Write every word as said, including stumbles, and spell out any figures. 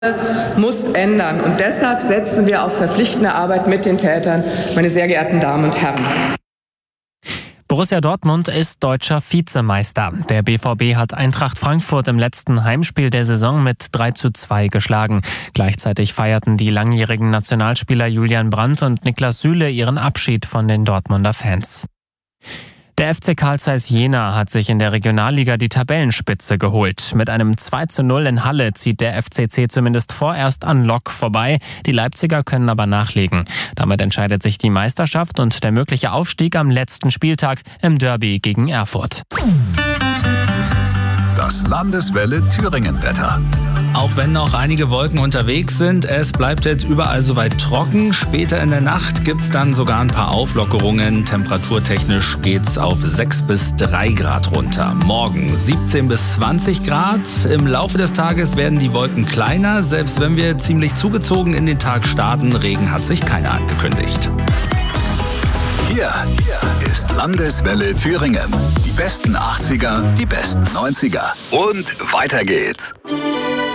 muss ändern. Und deshalb setzen wir auf verpflichtende Arbeit mit den Tätern, meine sehr geehrten Damen und Herren. Borussia Dortmund ist deutscher Vizemeister. Der B V B hat Eintracht Frankfurt im letzten Heimspiel der Saison mit drei zu zwei geschlagen. Gleichzeitig feierten die langjährigen Nationalspieler Julian Brandt und Niklas Süle ihren Abschied von den Dortmunder Fans. Der F C Carl Zeiss Jena hat sich in der Regionalliga die Tabellenspitze geholt. Mit einem zwei zu null in Halle zieht der F C C zumindest vorerst an Lok vorbei. Die Leipziger können aber nachlegen. Damit entscheidet sich die Meisterschaft und der mögliche Aufstieg am letzten Spieltag im Derby gegen Erfurt. Das Landeswelle Thüringen-Wetter. Auch wenn noch einige Wolken unterwegs sind, es bleibt jetzt überall soweit trocken. Später in der Nacht gibt's dann sogar ein paar Auflockerungen. Temperaturtechnisch geht's auf sechs bis drei Grad runter. Morgen siebzehn bis zwanzig Grad. Im Laufe des Tages werden die Wolken kleiner. Selbst wenn wir ziemlich zugezogen in den Tag starten, Regen hat sich keiner angekündigt. Hier ist Landeswelle Thüringen. Die besten achtziger, die besten neunziger. Und weiter geht's.